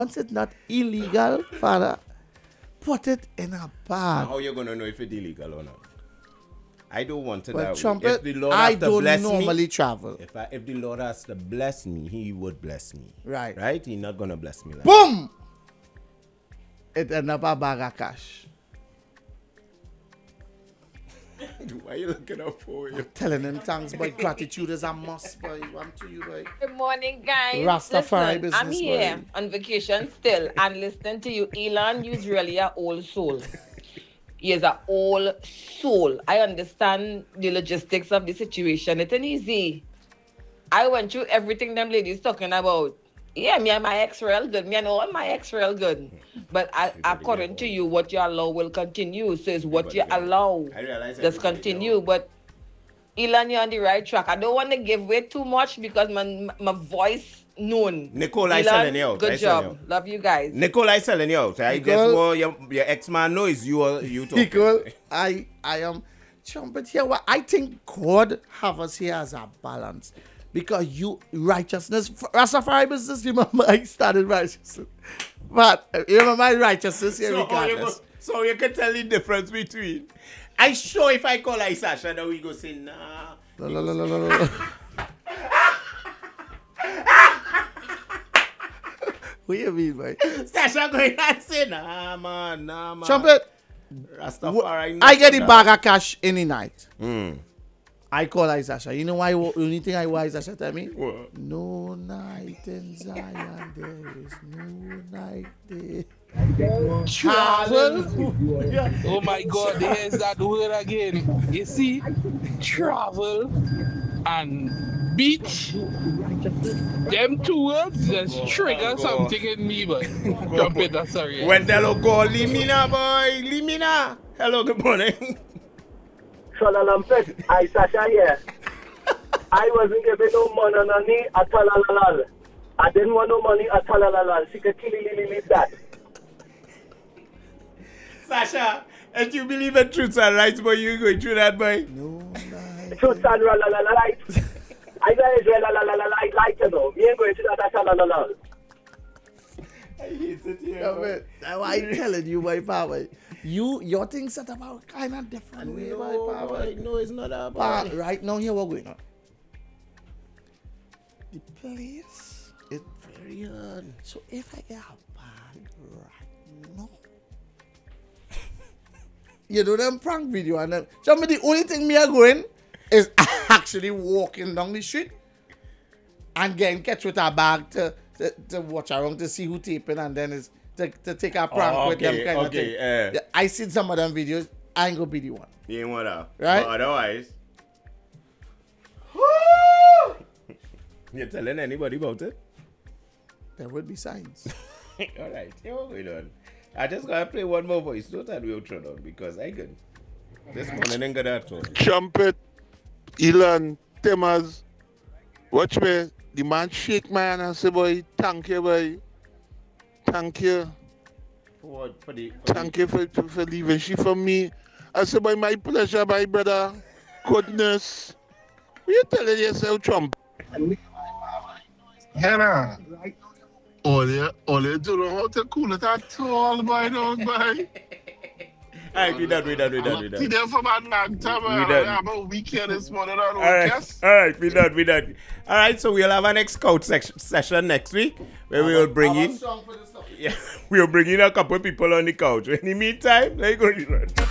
Once it's not illegal, Father, put it in a bag. How you gonna know if it's illegal or not? I don't want it Well, that way. Trumpet, If the Lord I has to don't bless normally me, travel. if the Lord has to bless me, He would bless me. Right. Right? He's not gonna bless me like Boom! It end up a bag of cash. that. Why are you looking up for you? Telling them thanks, boy. Gratitude is a must, boy. One to you, boy. Good morning, guys. Rastafari Listen, I'm business, here boy. on vacation still and listening to you. Elon, you's really an old soul. He is an old soul. I understand the logistics of the situation. It ain't easy. I went through everything them ladies talking about. Yeah, me and my ex real good. Me and all my ex real good. But according to you, what you allow will continue. So it's what you allow. I realize Just everybody continue. know. But Elon, you're on the right track. I don't want to give way too much because my voice known. Nicole, I Elon, selling you out. good I selling job. you out. Love you guys. Nicole, I selling you out. I Nicole- just want your ex-man knows you talking. Nicole, I am Trumpet here. Well, I think God have us here as a balance. Because you righteousness, Rastafari business, remember I started righteousness. But you remember my righteousness here regardless. So you can tell the difference between. I sure if I call I Sasha, then we go say nah. La, la, la, la, la, la. What you mean, boy? Sasha going and say nah man. Trumpet, Rastafari. I get the bag of cash any night. Mm. I call Isasha. You know why? Only thing I want Isasha tell me? What? No night in Zion, there is no night there. Travel. Hallelujah. Oh my God, there's that word again. You see, travel and beach. Them two words just trigger something in me, but Trumpet, that's sorry. When they look go, Limina boy, Limina. Hello, good morning. Salalampet, I Sasha here. I wasn't giving no money at Talalal. I didn't want no money at Talalal. She could kill leave that. Sasha, and you believe in truth and rights, boy, you going through that, boy? No night. Truth and right. I got Israel like you know. Me ain't going to that Talalal. I hate it here. Trumpet, that's why I telling you, my power. Your things set about kind of different way, my power. No, it's not that But bad. right now, here what going on? The place is very hard. So if I get a bag right now, you know them prank video and then the only thing me are going is actually walking down the street and getting catch with a bag to watch around to see who taping and then is to take a prank with them kind of thing. Yeah, I seen some of them videos. I ain't gonna be the one. You ain't want that. Right? But otherwise, you're telling anybody about it? There would be signs. All right, here what going on. I just gotta play one more voice note and we'll throw down because I can. This morning ain't gonna throw. Trumpet, Elon, Temaz, watch me. The man shake my hand and say, boy, thank you, boy. Thank you. For what? Thank you for leaving. She for me. I said, boy, my pleasure, my brother. Goodness. What you telling yourself, Trump? Hannah, all you do know how to cool it at all, boy, don't boy. Alright, we done. See them for about long time, We done. I'm a weekend this morning on Alright, we done. Alright, so we'll have our next coach session next week where we will bring in. Yeah, we'll bring in a couple of people on the couch. In the meantime, there you go.